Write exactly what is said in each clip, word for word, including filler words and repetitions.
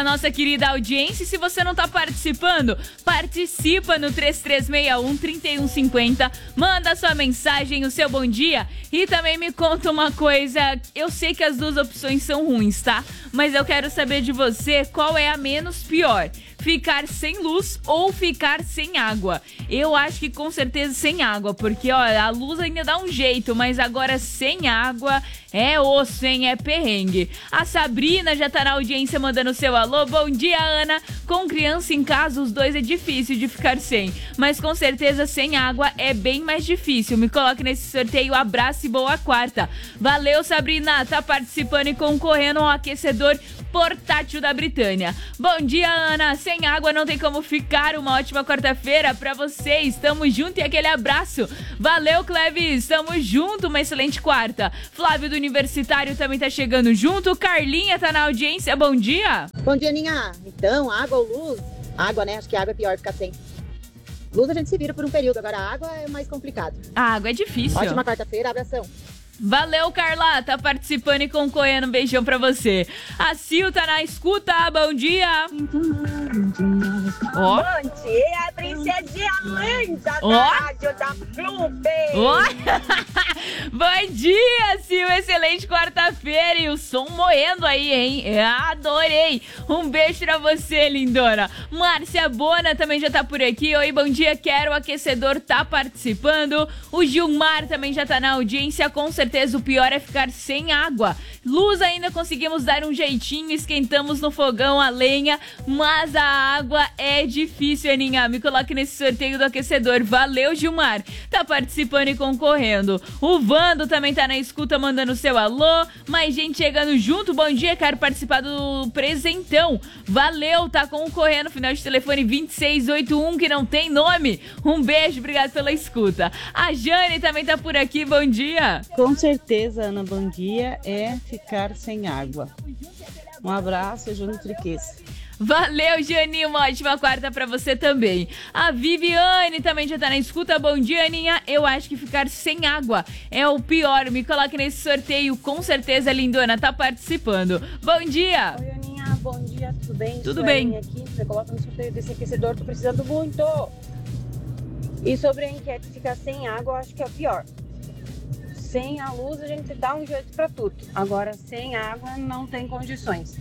A nossa querida audiência, e se você não tá participando, participa no três três seis um, três um cinco zero, manda sua mensagem, o seu bom dia e também me conta uma coisa. Eu sei que as duas opções são ruins, tá? Mas eu quero saber de você qual é a menos pior. Ficar sem luz ou ficar sem água? Eu acho que com certeza sem água, porque olha, a luz ainda dá um jeito, mas agora sem água é osso, hein? É perrengue. A Sabrina já tá na audiência mandando seu alô. Bom dia, Ana. Com criança em casa, os dois é difícil de ficar sem, mas com certeza sem água é bem mais difícil. Me coloque nesse sorteio, abraço e boa quarta. Valeu, Sabrina, tá participando e concorrendo ao aquecedor portátil da Britânia. Bom dia, Ana. Sem água não tem como ficar. Uma ótima quarta-feira pra vocês. Tamo junto e aquele abraço. Valeu, Cleves. Tamo junto. Uma excelente quarta. Flávio do Universitário também tá chegando junto. Carlinha tá na audiência. Bom dia. Bom dia, Aninha. Então, água ou luz? Água, né? Acho que água é pior ficar sem. Luz a gente se vira por um período. Agora a água é mais complicado. A água é difícil. Ótima quarta-feira. Abração. Valeu, Carla, tá participando e concorrendo, um beijão pra você. A Sil tá na escuta, bom dia. Ó. Bom dia, princesinha linda Ó. da rádio da Clube. Ó. Bom dia, Sil, excelente quarta-feira e o som moendo aí, hein? Eu adorei. Um beijo pra você, lindona. Márcia Bona também já tá por aqui. Oi, bom dia, quero o aquecedor, tá participando. O Gilmar também já tá na audiência, com certeza. O pior é ficar sem água. Luz ainda conseguimos dar um jeitinho, esquentamos no fogão a lenha, mas a água é difícil, Aninha. Me coloque nesse sorteio do aquecedor. Valeu, Gilmar. Tá participando e concorrendo. O Vando também tá na escuta, mandando seu alô. Mais gente chegando junto. Bom dia, quero participar do presentão. Valeu, tá concorrendo. Final de telefone vinte e seis oitenta e um, que não tem nome. Um beijo, obrigado pela escuta. A Jane também tá por aqui. Bom dia. Com certeza, Ana, bom dia, é ficar sem água. Um abraço, Júnior Triquez. Valeu, Janinho, uma ótima quarta pra você também. A Viviane também já tá na escuta. Bom dia, Aninha. Eu acho que ficar sem água é o pior. Me coloque nesse sorteio, com certeza, lindona, tá participando. Bom dia. Oi, Aninha, bom dia, tudo bem? Tudo bem. Aqui, você coloca no sorteio desse aquecedor, tô precisando muito. E sobre a enquete ficar sem água, eu acho que é o pior. Sem a luz a gente dá um jeito pra tudo. Agora, sem água não tem condições.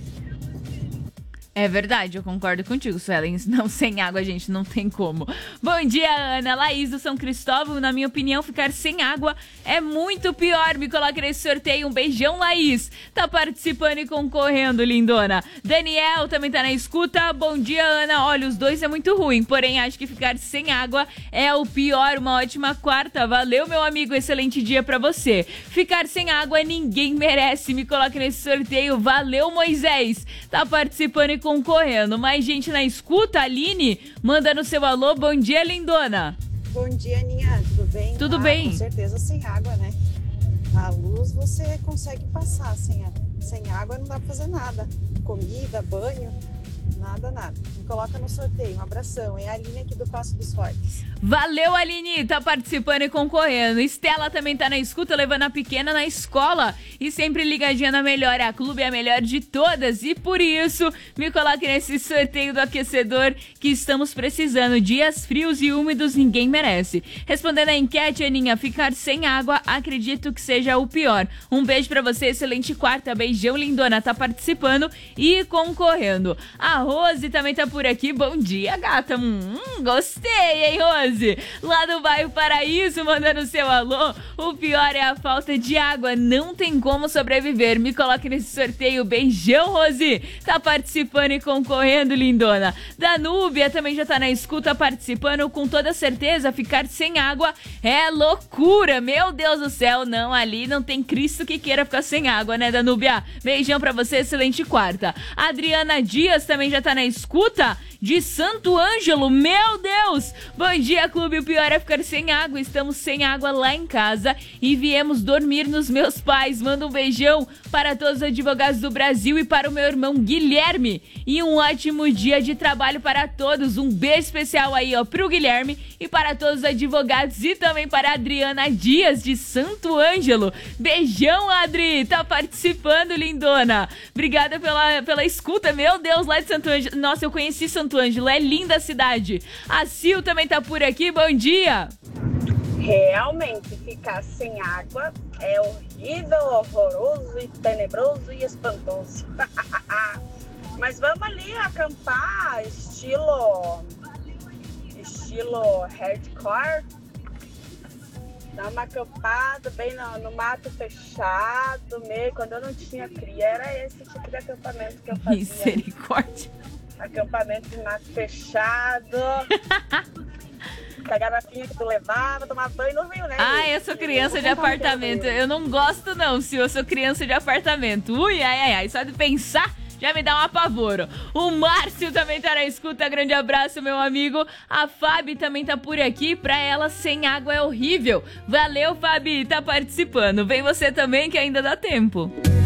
É verdade, eu concordo contigo, Suelen. Não, sem água a gente não tem como. Bom dia, Ana. Laís do São Cristóvão. Na minha opinião, ficar sem água é muito pior. Me coloque nesse sorteio. Um beijão, Laís. Tá participando e concorrendo, lindona. Daniel também tá na escuta. Bom dia, Ana. Olha, os dois é muito ruim, porém acho que ficar sem água é o pior. Uma ótima quarta. Valeu, meu amigo. Excelente dia pra você. Ficar sem água ninguém merece. Me coloque nesse sorteio. Valeu, Moisés. Tá participando e concorrendo. Mais gente na escuta. Aline, mandando seu alô. Bom dia, lindona. Bom dia, Aninha. Tudo bem? Tudo ah, bem. Com certeza sem água, né? A luz você consegue passar. Sem, sem água não dá pra fazer nada. Comida, banho, nada, nada. Me coloca no sorteio. Um abração. É a Aline aqui do Passo dos Fortes. Valeu, Aline. Tá participando e concorrendo. Estela também tá na escuta, levando a pequena na escola. E sempre ligadinha na melhor. A Clube é a melhor de todas. E por isso, me coloque nesse sorteio do aquecedor que estamos precisando. Dias frios e úmidos ninguém merece. Respondendo a enquete, Aninha, ficar sem água, acredito que seja o pior. Um beijo pra você, excelente quarta. Beijão, lindona. Tá participando e concorrendo. A Rose também tá por aqui. Bom dia, gata. Hum, gostei, hein, Rose? Lá do bairro Paraíso, mandando seu alô. O pior é a falta de água. Não tem como sobreviver. Me coloque nesse sorteio. Beijão, Rose. Tá participando e concorrendo, lindona. Danúbia também já tá na escuta, participando. Com toda certeza, ficar sem água é loucura. Meu Deus do céu. Não, ali não tem Cristo que queira ficar sem água, né, Danúbia? Beijão pra você, excelente quarta. A Adriana Dias também já tá na escuta de Santo Ângelo. Meu Deus! Bom dia, clube. O pior é ficar sem água. Estamos sem água lá em casa e viemos dormir nos meus pais. Manda um beijão para todos os advogados do Brasil e para o meu irmão Guilherme. E um ótimo dia de trabalho para todos. Um beijo especial aí, ó, pro Guilherme e para todos os advogados e também para a Adriana Dias de Santo Ângelo. Beijão, Adri! Tá participando, lindona. Obrigada pela, pela escuta. Meu Deus, lá de Santo Ângelo. Nossa, eu conheci Santo Ângelo. É linda a cidade. A Sil também tá por aqui. Bom dia. Realmente, ficar sem água é horrível, horroroso e tenebroso e espantoso. Mas vamos ali acampar, estilo... estilo hardcore. Dar uma acampada bem no, no mato fechado, meio. Quando eu não tinha cria, era esse tipo de acampamento que eu fazia. Misericórdia. Acampamento de mato fechado. Com a garrafinha que tu levava, tomar banho no rio, né? Ah, eu sou criança de apartamento. Eu não gosto não, se eu sou criança de apartamento. Ui, ai, ai, ai. Só de pensar já me dá um apavoro. O Márcio também tá na escuta. Grande abraço, meu amigo. A Fabi também tá por aqui. Pra ela, sem água é horrível. Valeu, Fabi. Tá participando. Vem você também, que ainda dá tempo.